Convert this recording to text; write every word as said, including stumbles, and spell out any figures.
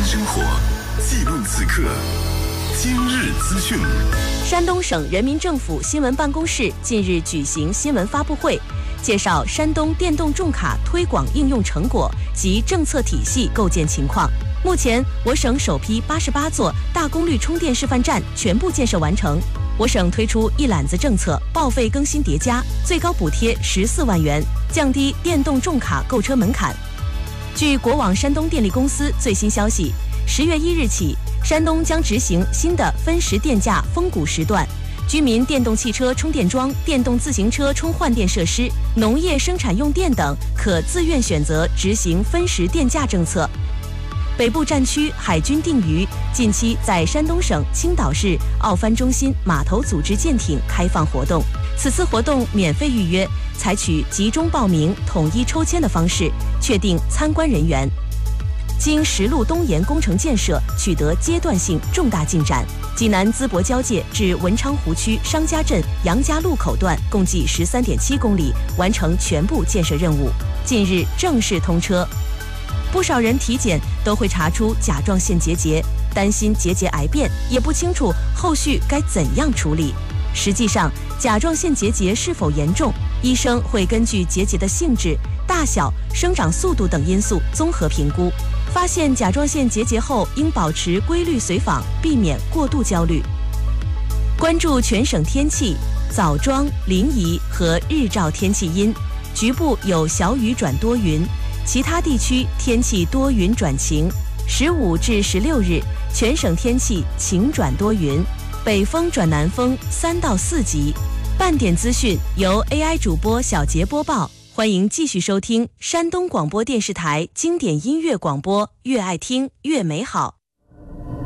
生活，记录此刻。今日资讯。 山东省人民政府新闻办公室近日举行新闻发布会，介绍山东电动重卡推广应用成果及政策体系构建情况。目前，我省首批八十八座大功率充电示范站全部建设完成。我省推出一揽子政策，报废更新叠加，最高补贴十四万元，降低电动重卡购车门槛。据国网山东电力公司最新消息，十月一日起，山东将执行新的分时电价峰谷时段，居民电动汽车充电桩、电动自行车充换电设施、农业生产用电等可自愿选择执行分时电价政策。北部战区海军定渔近期在山东省青岛市奥帆中心码头组织舰艇开放活动，此次活动免费预约，采取集中报名、统一抽签的方式确定参观人员。经石路东延工程建设取得阶段性重大进展，济南淄博交界至文昌湖区商家镇杨家路口段共计 十三点七公里，完成全部建设任务，近日正式通车。不少人体检都会查出甲状腺结节，担心结节癌变，也不清楚后续该怎样处理。实际上，甲状腺结节是否严重，医生会根据结节的性质、大小、生长速度等因素综合评估。发现甲状腺结节后，应保持规律随访，避免过度焦虑。关注全省天气，枣庄、临沂和日照天气阴，局部有小雨转多云，其他地区天气多云转晴。十五至十六日，全省天气晴转多云，北风转南风三到四级。半点资讯由 A I 主播小杰播报。欢迎继续收听山东广播电视台经典音乐广播，越爱听越美好。